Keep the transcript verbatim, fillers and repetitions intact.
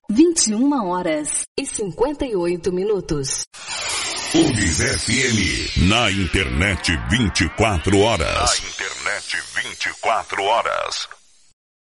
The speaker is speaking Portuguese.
vinte e uma horas e cinquenta e oito minutos. Unis F M. Na internet vinte e quatro horas. Na internet vinte e quatro horas.